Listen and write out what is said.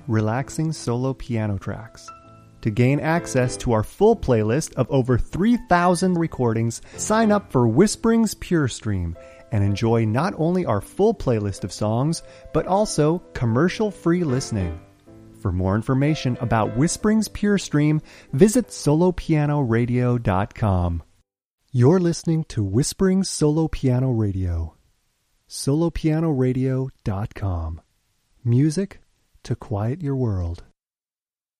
relaxing solo piano tracks. To gain access to our full playlist of over 3,000 recordings, sign up for Whispering's Pure Stream and enjoy not only our full playlist of songs, but also commercial-free listening. For more information about Whispering's Pure Stream, visit solopianoradio.com. You're listening to Whispering's Solo Piano Radio. solopianoradio.com. Music to quiet your world.